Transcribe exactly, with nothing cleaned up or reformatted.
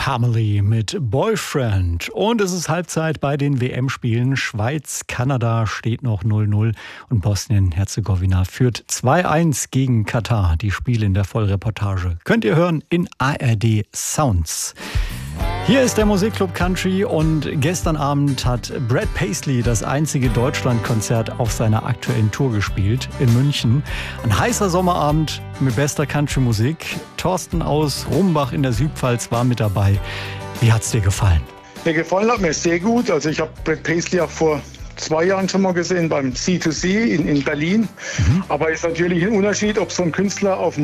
Pamela mit Boyfriend. Und es ist Halbzeit bei den W M-Spielen. Schweiz-Kanada steht noch null null und Bosnien-Herzegowina führt zwei eins gegen Katar. Die Spiele in der Vollreportage könnt ihr hören in A R D Sounds. Hier ist der Musikclub Country und gestern Abend hat Brad Paisley das einzige Deutschlandkonzert auf seiner aktuellen Tour gespielt in München. Ein heißer Sommerabend mit bester Country-Musik. Thorsten aus Rumbach in der Südpfalz war mit dabei. Wie hat's dir gefallen? Mir gefallen hat mir sehr gut. Also ich habe Brad Paisley auch vor zwei Jahren schon mal gesehen beim C zwei C in, in Berlin. Mhm. Aber es ist natürlich ein Unterschied, ob so ein Künstler auf